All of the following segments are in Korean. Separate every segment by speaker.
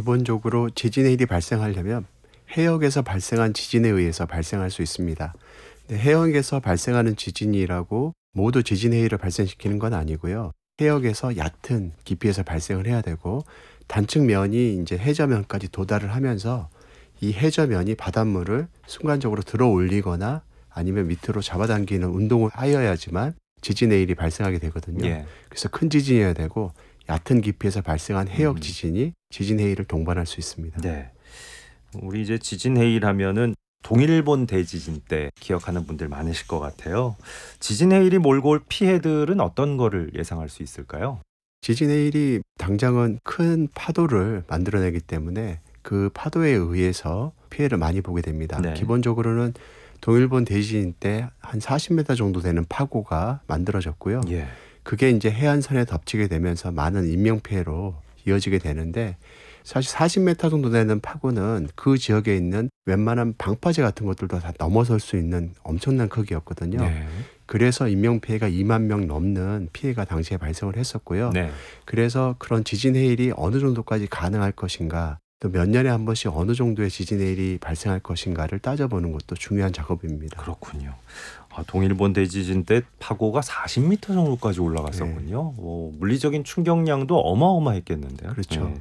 Speaker 1: 기본적으로 지진 해일이 발생하려면 해역에서 발생한 지진에 의해서 발생할 수 있습니다. 근데 해역에서 발생하는 지진이라고 모두 지진 해일을 발생시키는 건 아니고요. 해역에서 얕은 깊이에서 발생을 해야 되고 단층면이 이제 해저면까지 도달을 하면서 이 해저면이 바닷물을 순간적으로 들어 올리거나 아니면 밑으로 잡아당기는 운동을 하여야지만 지진 해일이 발생하게 되거든요.
Speaker 2: 예.
Speaker 1: 그래서 큰 지진이어야 되고 얕은 깊이에서 발생한 해역 지진이 지진 해일을 동반할 수 있습니다.
Speaker 2: 네. 우리 이제 지진 해일 하면은 동일본 대지진 때 기억하는 분들 많으실 것 같아요. 지진 해일이 몰고 올 피해들은 어떤 거를 예상할 수 있을까요?
Speaker 1: 지진 해일이 당장은 큰 파도를 만들어내기 때문에 그 파도에 의해서 피해를 많이 보게 됩니다.
Speaker 2: 네.
Speaker 1: 기본적으로는 동일본 대지진 때 한 40m 정도 되는 파고가 만들어졌고요.
Speaker 2: 예.
Speaker 1: 그게 이제 해안선에 덮치게 되면서 많은 인명피해로 이어지게 되는데 사실 40m 정도 되는 파고는 그 지역에 있는 웬만한 방파제 같은 것들도 다 넘어설 수 있는 엄청난 크기였거든요.
Speaker 2: 네.
Speaker 1: 그래서 인명피해가 2만 명 넘는 피해가 당시에 발생을 했었고요.
Speaker 2: 네.
Speaker 1: 그래서 그런 지진 해일이 어느 정도까지 가능할 것인가 또 몇 년에 한 번씩 어느 정도의 지진 해일이 발생할 것인가를 따져보는 것도 중요한 작업입니다.
Speaker 2: 그렇군요. 동일본 대지진 때 파고가 40m 정도까지 올라갔었군요. 물리적인 충격량도 어마어마했겠는데요.
Speaker 1: 그렇죠.
Speaker 2: 네.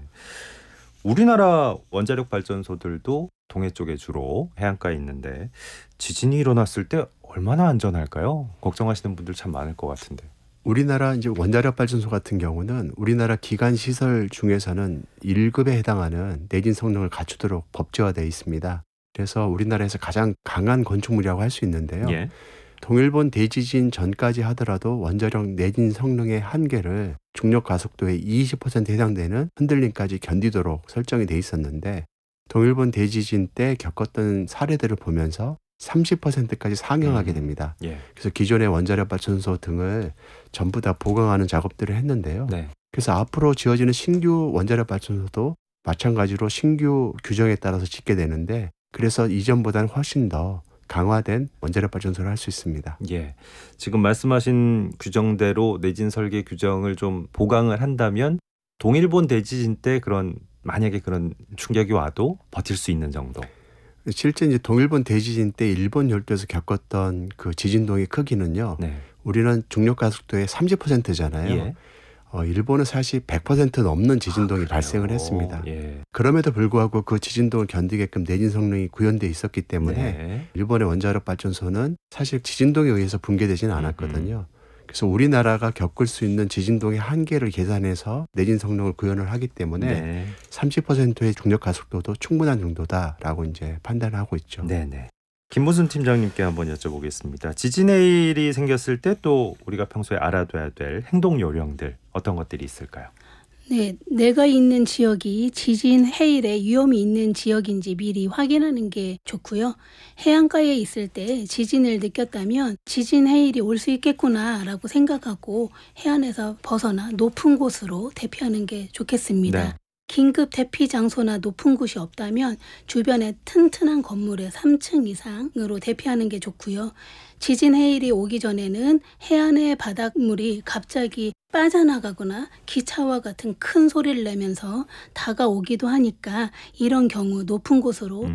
Speaker 2: 우리나라 원자력 발전소들도 동해 쪽에 주로 해안가에 있는데 지진이 일어났을 때 얼마나 안전할까요? 걱정하시는 분들 참 많을 것 같은데.
Speaker 1: 우리나라 이제 원자력 발전소 같은 경우는 우리나라 기관 시설 중에서는 1급에 해당하는 내진 성능을 갖추도록 법제화되어 있습니다. 그래서 우리나라에서 가장 강한 건축물이라고 할 수 있는데요.
Speaker 2: 예.
Speaker 1: 동일본 대지진 전까지 하더라도 원자력 내진 성능의 한계를 중력 가속도의 20% 해당되는 흔들림까지 견디도록 설정이 돼 있었는데 동일본 대지진 때 겪었던 사례들을 보면서 30%까지 상향하게 됩니다.
Speaker 2: 예.
Speaker 1: 그래서 기존의 원자력 발전소 등을 전부 다 보강하는 작업들을 했는데요.
Speaker 2: 네.
Speaker 1: 그래서 앞으로 지어지는 신규 원자력 발전소도 마찬가지로 신규 규정에 따라서 짓게 되는데 그래서 이전보다는 훨씬 더 강화된 원자력 발전소를 할 수 있습니다.
Speaker 2: 예. 지금 말씀하신 규정대로 내진 설계 규정을 좀 보강을 한다면 동일본 대지진 때 만약에 그런 충격이 와도 버틸 수 있는 정도.
Speaker 1: 실제 이제 동일본 대지진 때 일본 열도에서 겪었던 그 지진동의 크기는요.
Speaker 2: 네.
Speaker 1: 우리는 중력 가속도의 30%잖아요.
Speaker 2: 예.
Speaker 1: 일본은 사실 100% 넘는 지진동이
Speaker 2: 그래요?
Speaker 1: 발생을 했습니다.
Speaker 2: 예.
Speaker 1: 그럼에도 불구하고 그 지진동을 견디게끔 내진 성능이 구현되어 있었기 때문에
Speaker 2: 네.
Speaker 1: 일본의 원자력 발전소는 사실 지진동에 의해서 붕괴되지는 않았거든요. 그래서 우리나라가 겪을 수 있는 지진동의 한계를 계산해서 내진 성능을 구현을 하기 때문에
Speaker 2: 네.
Speaker 1: 30%의 중력 가속도도 충분한 정도다라고 이제 판단하고 있죠.
Speaker 2: 네네. 김무순 팀장님께 한번 여쭤보겠습니다. 지진 해일이 생겼을 때 또 우리가 평소에 알아둬야 될 행동 요령들 어떤 것들이 있을까요?
Speaker 3: 네, 내가 있는 지역이 지진 해일에 위험이 있는 지역인지 미리 확인하는 게 좋고요. 해안가에 있을 때 지진을 느꼈다면 지진 해일이 올 수 있겠구나라고 생각하고 해안에서 벗어나 높은 곳으로 대피하는 게 좋겠습니다.
Speaker 2: 네.
Speaker 3: 긴급 대피 장소나 높은 곳이 없다면 주변에 튼튼한 건물의 3층 이상으로 대피하는 게 좋고요. 지진 해일이 오기 전에는 해안의 바닷물이 갑자기 빠져나가거나 기차와 같은 큰 소리를 내면서 다가오기도 하니까 이런 경우 높은 곳으로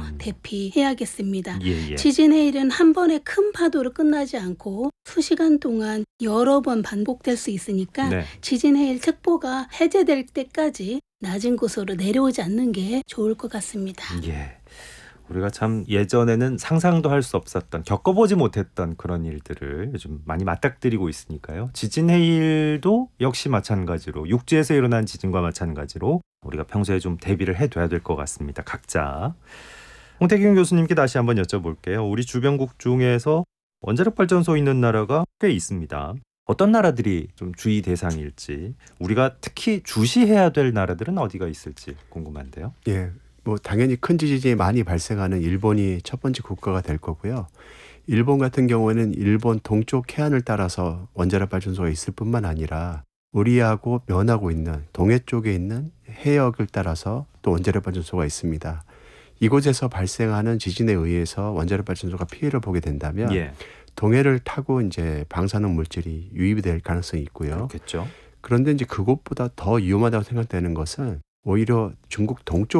Speaker 3: 대피해야겠습니다.
Speaker 2: 예.
Speaker 3: 지진 해일은 한 번에 큰 파도로 끝나지 않고 수시간 동안 여러 번 반복될 수 있으니까
Speaker 2: 네.
Speaker 3: 지진 해일 특보가 해제될 때까지 낮은 곳으로 내려오지 않는 게 좋을 것 같습니다.
Speaker 2: 예. 우리가 참 예전에는 상상도 할 수 없었던 겪어보지 못했던 그런 일들을 요즘 많이 맞닥뜨리고 있으니까요. 지진 해일도 역시 마찬가지로 육지에서 일어난 지진과 마찬가지로 우리가 평소에 좀 대비를 해둬야 될 것 같습니다. 각자. 홍태경 교수님께 다시 한번 여쭤볼게요. 우리 주변국 중에서 원자력 발전소 있는 나라가 꽤 있습니다. 어떤 나라들이 좀 주의 대상일지 우리가 특히 주시해야 될 나라들은 어디가 있을지 궁금한데요.
Speaker 1: 예. 당연히 큰 지진이 많이 발생하는 일본이 첫 번째 국가가 될 거고요. 일본 같은 경우에는 일본 동쪽 해안을 따라서 원자력 발전소가 있을 뿐만 아니라 우리하고 면하고 있는 동해 쪽에 있는 해역을 따라서 또 원자력 발전소가 있습니다. 이곳에서 발생하는 지진에 의해서 원자력 발전소가 피해를 보게 된다면
Speaker 2: 예.
Speaker 1: 동해를 타고 이제 방사능 물질이 유입이 될 가능성이 있고요.
Speaker 2: 그렇겠죠.
Speaker 1: 그런데 이제 그것보다 더 위험하다고 생각되는 것은 오히려 중국 동쪽